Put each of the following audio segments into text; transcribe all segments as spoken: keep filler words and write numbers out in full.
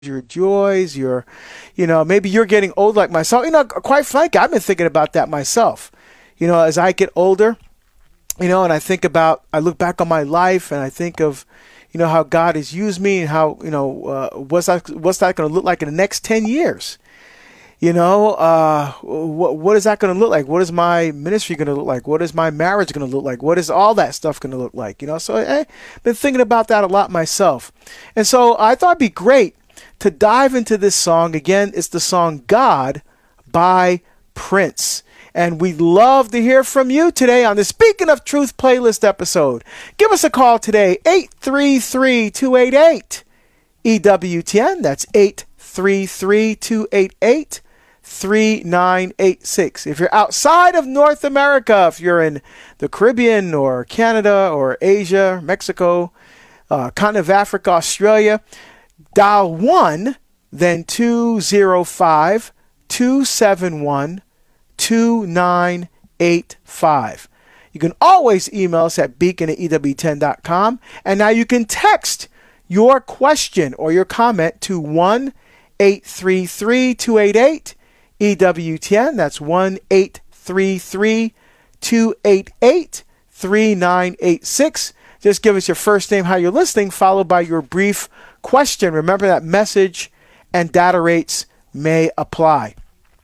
your joys, your, you know, maybe you're getting old like myself. You know, quite frankly, I've been thinking about that myself. You know, as I get older, you know, and I think about, I look back on my life and I think of, you know, how God has used me and how, you know, uh, what's that, what's that going to look like in the next ten years? You know, uh, what, what is that going to look like? What is my ministry going to look like? What is my marriage going to look like? What is all that stuff going to look like? You know, so I've been thinking about that a lot myself. And so I thought it'd be great to dive into this song. Again, it's the song God by Prince. And we'd love to hear from you today on the Speaking of Truth playlist episode. Give us a call today, eight three three, two eight eight, E W T N. That's eight three three, two eight eight, three nine eight six. If you're outside of North America, if you're in the Caribbean or Canada or Asia, Mexico, uh, continent of Africa, Australia, dial one, then two zero five, two seven one, two nine eight five. You can always email us at beacon at E W ten dot com. And now you can text your question or your comment to one eight three three, two eight eight, E W T N. That's one eight three three, two eight eight, three nine eight six. Just give us your first name, how you're listening, followed by your brief question. Remember that message and data rates may apply.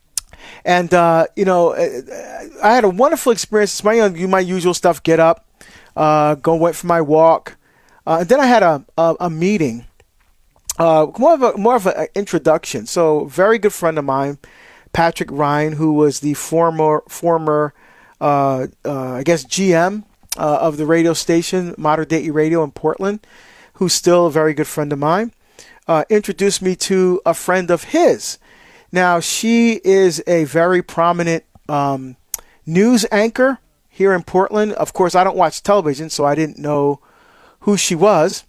And, uh, you know, I had a wonderful experience. It's my, my usual stuff, get up, uh, go went for my walk. Uh, and then I had a, a, a meeting, uh, more of a, more of an introduction. So very good friend of mine, Patrick Ryan, who was the former, former uh, uh, I guess, G M uh, of the radio station, Modern Day Radio in Portland, who's still a very good friend of mine, uh, introduced me to a friend of his. Now, she is a very prominent um, news anchor here in Portland. Of course, I don't watch television, so I didn't know who she was.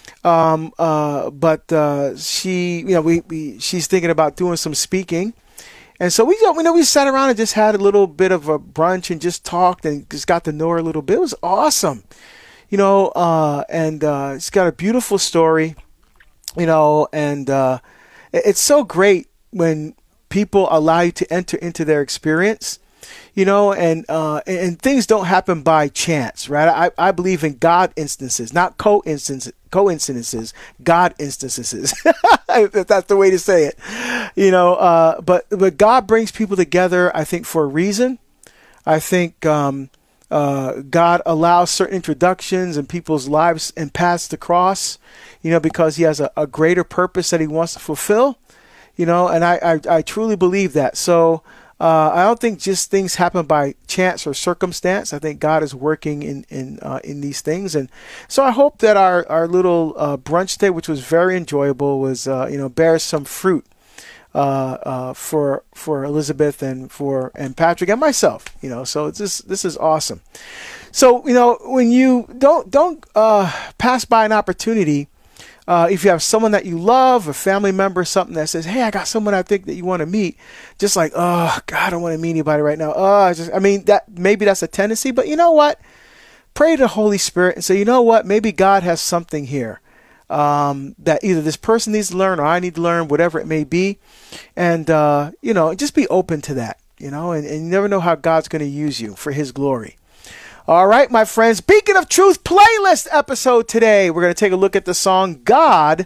Um, uh, but uh, she, you know, we, we she's thinking about doing some speaking. And so we, you know, we sat around and just had a little bit of a brunch and just talked and just got to know her a little bit. It was awesome. You know, uh, and uh, she's got a beautiful story, you know, and uh, it's so great when people allow you to enter into their experience, you know, and uh, and things don't happen by chance, right? I, I believe in God instances, not coincidences, coincidences, God instances, if that's the way to say it, you know, uh, but, but God brings people together, I think, for a reason. I think um, uh, God allows certain introductions in people's lives and paths to cross, you know, because he has a, a greater purpose that he wants to fulfill. You know, and I, I, I truly believe that. So uh, I don't think just things happen by chance or circumstance. I think God is working in in uh, in these things, and so I hope that our our little uh, brunch day, which was very enjoyable, was uh, you know bears some fruit uh, uh, for for Elizabeth and for and Patrick and myself. You know, so it's this this is awesome. So you know when you don't don't uh, pass by an opportunity. Uh, if you have someone that you love, a family member, something that says, hey, I got someone I think that you want to meet, just like, oh, God, I don't want to meet anybody right now. Oh, I just, I mean, that maybe that's a tendency, but you know what? Pray to the Holy Spirit and say, you know what? Maybe God has something here um, that either this person needs to learn or I need to learn, whatever it may be. And, uh, you know, just be open to that, you know, and, and you never know how God's going to use you for his glory. All right, my friends, Beacon of Truth playlist episode today. We're going to take a look at the song God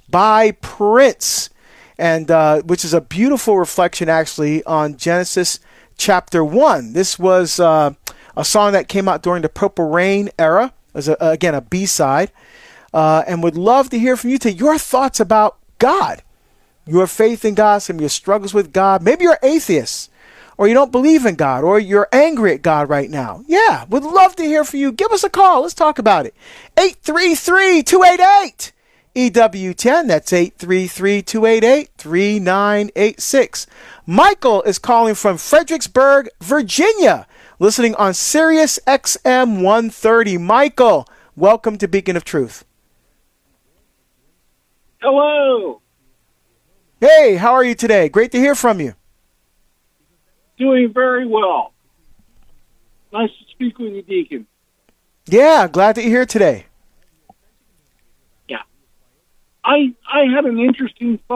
by Prince, and uh, which is a beautiful reflection, actually, on Genesis chapter one. This was uh, a song that came out during the Purple Rain era, as a, again, a B-side, uh, and would love to hear from you, to your thoughts about God, your faith in God, some of your struggles with God. Maybe you're atheists, or you don't believe in God, or you're angry at God right now. Yeah, would love to hear from you. Give us a call. Let's talk about it. eight three three, two eight eight, E W ten. That's eight three three, two eight eight, three nine eight six. Michael is calling from Fredericksburg, Virginia, listening on Sirius X M one thirty. Michael, welcome to Beacon of Truth. Hello. Hey, how are you today? Great to hear from you. Doing very well. Nice to speak with you, Deacon. Yeah, glad that you're here today. Yeah. I I had an interesting thought.